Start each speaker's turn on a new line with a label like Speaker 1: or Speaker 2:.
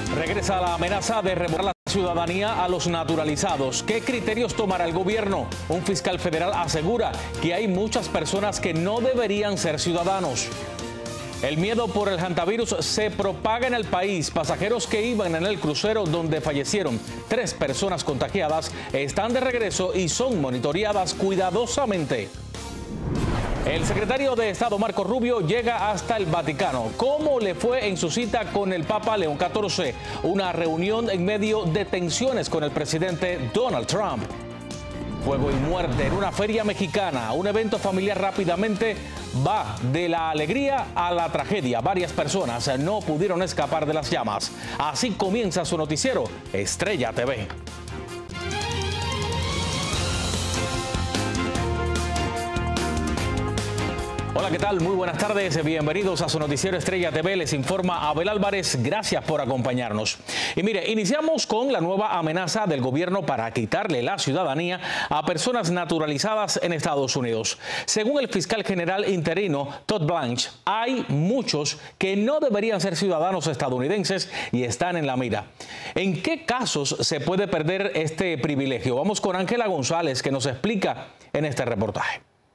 Speaker 1: Regresa la amenaza de revocar la ciudadanía a los naturalizados. ¿Qué criterios tomará el gobierno? Un fiscal federal asegura que hay muchas personas que no deberían ser ciudadanos. El miedo por el hantavirus se propaga en el país. Pasajeros que iban en el crucero donde fallecieron 3 personas contagiadas están de regreso y son monitoreadas cuidadosamente. El secretario de Estado Marco Rubio llega hasta el Vaticano. ¿Cómo le fue en su cita con el Papa León XIV? Una reunión en medio de tensiones con el presidente Donald Trump. Fuego y muerte en una feria mexicana. Un evento familiar rápidamente va de la alegría a la tragedia. Varias personas no pudieron escapar de las llamas. Así comienza su noticiero Estrella TV. Hola, ¿qué tal? Muy buenas tardes. Bienvenidos a su noticiero Estrella TV. Les informa Abel Álvarez. Gracias por acompañarnos. Y mire, iniciamos con la nueva amenaza del gobierno para quitarle la ciudadanía a personas naturalizadas en Estados Unidos. Según el fiscal general interino Todd Blanche, hay muchos que no deberían ser ciudadanos estadounidenses y están en la mira. ¿En qué casos se puede perder este privilegio? Vamos con Ángela González, que nos explica en este reportaje.